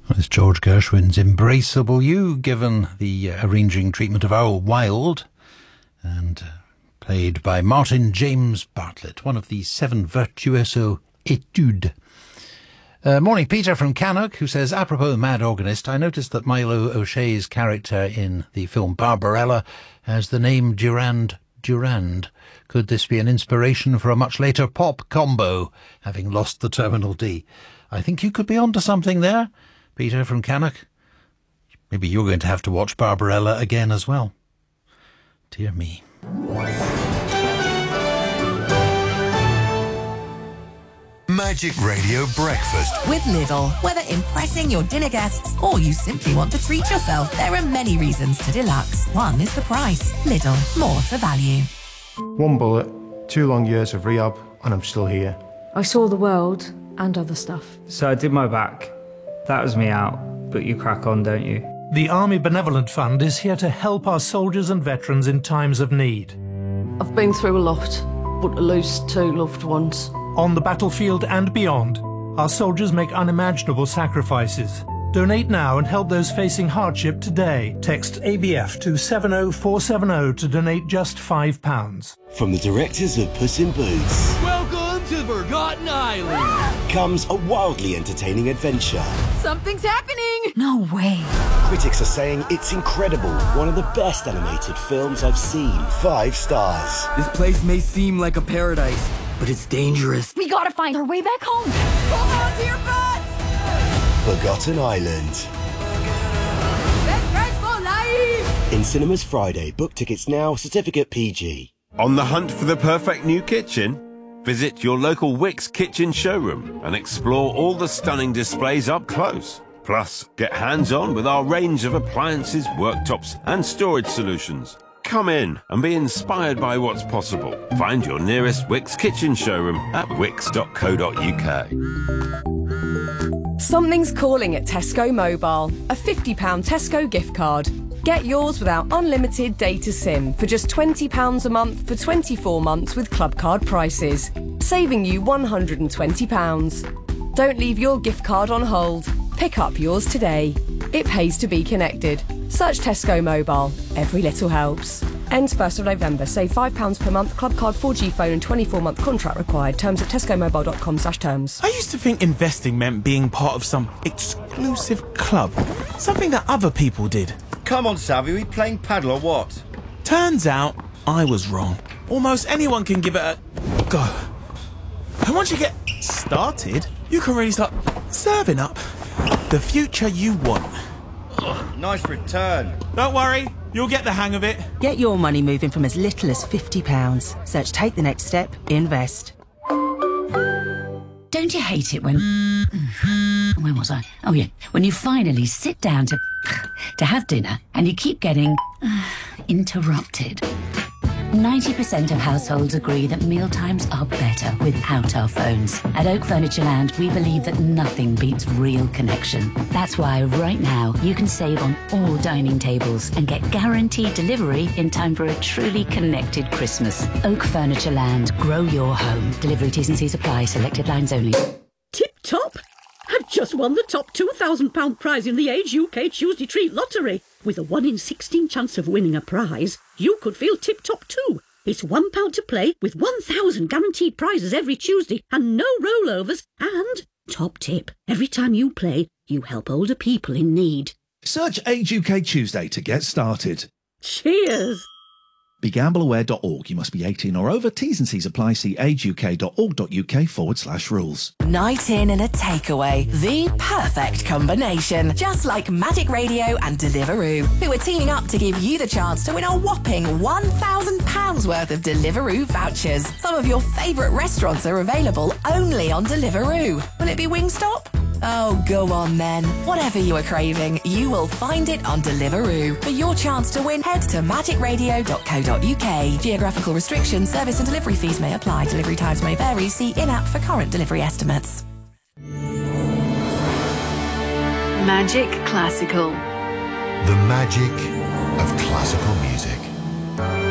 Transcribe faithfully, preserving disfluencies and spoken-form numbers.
It's George Gershwin's Embraceable You, given the uh, arranging treatment of Owl Wilde, and uh, played by Martin James Bartlett, one of the seven virtuoso etudes. Uh, morning, Peter from Cannock, who says, apropos Mad Organist, I noticed that Milo O'Shea's character in the film Barbarella has the name Durand Durand. Could this be an inspiration for a much later pop combo, having lost the terminal D? I think you could be onto something there, Peter from Cannock. Maybe you're going to have to watch Barbarella again as well. Dear me. Magic Radio Breakfast with Lidl. Whether impressing your dinner guests or you simply want to treat yourself, there are many reasons to deluxe. One is the price. Lidl, more to value. One bullet, two long years of rehab, and I'm still here. I saw the world and other stuff. So I did my back. That was me out, but you crack on, don't you? The Army Benevolent Fund is here to help our soldiers and veterans in times of need. I've been through a lot, but to lose two loved ones. On the battlefield and beyond, our soldiers make unimaginable sacrifices. Donate now and help those facing hardship today. Text A B F to seven oh four seven oh to donate just five pounds. From the directors of Puss in Boots, welcome to Forgotten Island, comes a wildly entertaining adventure. Something's happening! No way. Critics are saying it's incredible. One of the best animated films I've seen. Five stars. This place may seem like a paradise, but it's dangerous. We gotta find our way back home. Hold on to your butts! Forgotten Island. Best friends for life! In cinemas Friday. Book tickets now. Certificate P G. On the hunt for the perfect new kitchen? Visit your local Wickes kitchen showroom and explore all the stunning displays up close. Plus, get hands-on with our range of appliances, worktops and storage solutions. Come in and be inspired by what's possible. Find your nearest Wickes kitchen showroom at wickes dot co dot uk. Something's calling at Tesco Mobile. A fifty pounds Tesco gift card. Get yours without unlimited data SIM for just twenty pounds a month for twenty-four months with club card prices, saving you one hundred and twenty pounds. Don't leave your gift card on hold. Pick up yours today. It pays to be connected. Search Tesco Mobile. Every little helps. Ends first of November. Save five pounds per month. Club card, four G phone and twenty-four month contract required. Terms at tesco mobile dot com slash terms. I used to think investing meant being part of some exclusive club. Something that other people did. Come on, Savvy, are we playing paddle or what? Turns out I was wrong. Almost anyone can give it a go. And once you get started, you can really start serving up the future you want. Ugh, nice return. Don't worry, you'll get the hang of it. Get your money moving from as little as fifty pounds. Search Take the Next Step, Invest. Don't you hate it when... Where was I? Oh, yeah. When you finally sit down to... to have dinner and you keep getting... interrupted. ninety percent of households agree that mealtimes are better without our phones. At Oak Furniture Land, we believe that nothing beats real connection. That's why right now you can save on all dining tables and get guaranteed delivery in time for a truly connected Christmas. Oak Furniture Land. Grow your home. Delivery T's and C's apply. Selected lines only. Tip Top have just won the top two thousand pounds prize in the Age U K Tuesday Treat Lottery. With a one in sixteen chance of winning a prize, you could feel tip-top too. It's one pound to play with one thousand guaranteed prizes every Tuesday and no rollovers. And, top tip, every time you play, you help older people in need. Search Age U K Tuesday to get started. Cheers! Be gamble aware dot org. You must be eighteen or over. T's and C's apply. See age u k dot org dot u k forward slash rules. Night in and a takeaway. The perfect combination. Just like Magic Radio and Deliveroo, who are teaming up to give you the chance to win a whopping one thousand pounds worth of Deliveroo vouchers. Some of your favourite restaurants are available only on Deliveroo. Will it be Wingstop? Oh, go on then. Whatever you are craving, you will find it on Deliveroo. For your chance to win, head to magic radio dot co dot u k. Geographical restrictions, service and delivery fees may apply. Delivery times may vary. See in-app for current delivery estimates. Magic Classical. The magic of classical music.